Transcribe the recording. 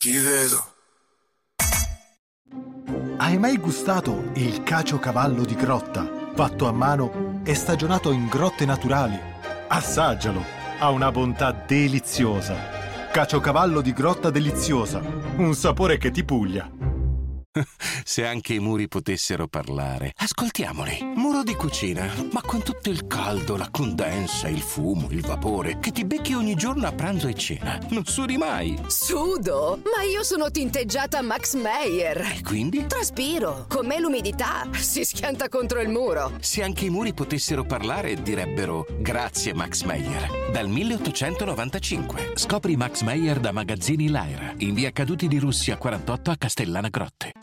Ti vedo. Hai mai gustato il caciocavallo di grotta, fatto a mano e stagionato in grotte naturali? Assaggialo, ha una bontà deliziosa. Caciocavallo di grotta deliziosa, un sapore che ti puglia. Se anche i muri potessero parlare. Ascoltiamoli. Muro di cucina, ma con tutto il caldo, la condensa, il fumo, il vapore che ti becchi ogni giorno a pranzo e cena. Non sudi mai. Sudo? Ma io sono tinteggiata Max Meyer. E quindi? Traspiro. Con me l'umidità si schianta contro il muro. Se anche i muri potessero parlare, direbbero grazie Max Meyer. Dal 1895. Scopri Max Meyer da Magazzini Lyra. In via Caduti di Russia 48 a Castellana Grotte.